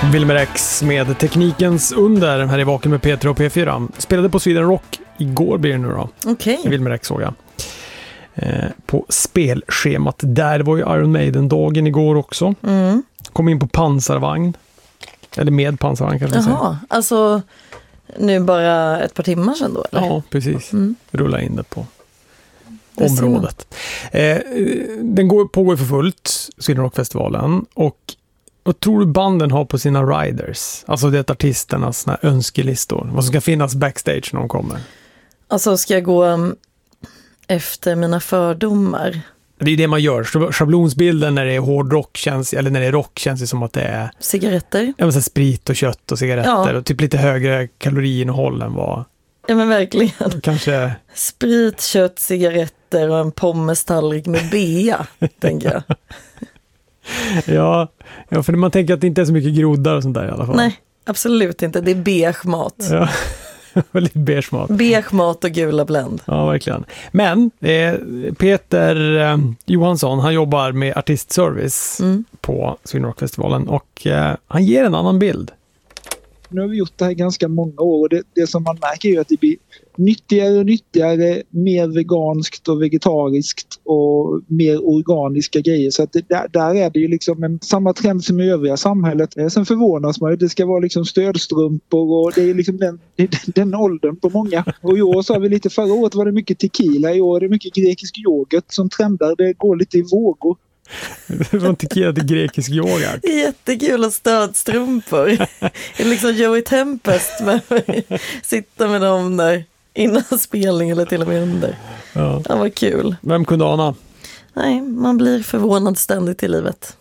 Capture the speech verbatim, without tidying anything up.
Wilmer X med teknikens under här i Vaken med P tre och P fyra. Spelade på Sweden Rock igår blir det nu då. Okej. Okay. Wilmer X såg jag. Eh, på spelschemat där var ju Iron Maiden-dagen igår också. Mm. Kom in på pansarvagn. Eller med pansarvagn kanske man säger. Jaha, alltså nu bara ett par timmar sedan då? Eller? Ja, precis. Mm. Rulla in det på området. Eh, den går, pågår för fullt, Sweden Rock-festivalen. Och vad tror du banden har på sina riders? Alltså det är artisternas önskelistor. Vad som ska finnas backstage när de kommer. Alltså ska jag gå um, efter mina fördomar? Det är det man gör. Schablonsbilden när det är hårdrock känns, eller när det är rock känns det som att det är cigaretter. Ja, men så sprit och kött och cigaretter. Ja. Och typ lite högre kaloriinnehåll än vad... Ja, men verkligen. Kanske... Sprit, kött, cigaretter och en pommestallrik med bea, tänker jag. Ja, ja, för man tänker att det inte är så mycket groddar och sånt där i alla fall. Nej, absolut inte. Det är beige mat. Ja, väldigt beige mat. Beige mat och gula Blend. Ja, verkligen. Men eh, Peter eh, Johansson, han jobbar med artistservice mm. på Sweden Rock-festivalen och eh, han ger en annan bild. Nu har vi gjort det här ganska många år och det, det som man märker är att det blir nyttigare och nyttigare, mer veganskt och vegetariskt och mer organiska grejer. Så att det, där, där är det ju liksom en, samma trend som i övriga samhället. Sen förvånas man ju, det ska vara liksom stödstrumpor och det är liksom den, den åldern på många. Och i år så har vi lite, förra året var det mycket tequila, i år är det mycket grekisk yoghurt som trendar, det går lite i vågor. Från tequila till grekisk yoga. Jättekul att stödstrumpor. Det är liksom Joey Tempest med sitta med dem där innan spelning eller till och med under. Ja, det var kul. Vem kunde ana? Nej, man blir förvånad ständigt i livet.